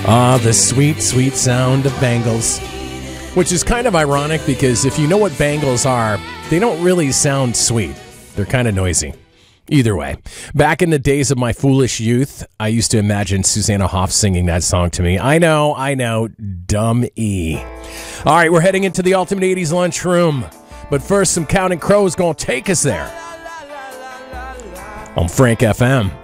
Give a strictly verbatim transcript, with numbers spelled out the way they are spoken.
Ah, the sweet, sweet sound of bangles. Which is kind of ironic because if you know what bangles are, they don't really sound sweet. They're kind of noisy. Either way, back in the days of my foolish youth, I used to imagine Susanna Hoff singing that song to me. I know, I know, dumb E. All right, we're heading into the Ultimate eighties Lunchroom. But first, some Counting Crows going to take us there on Frank F M.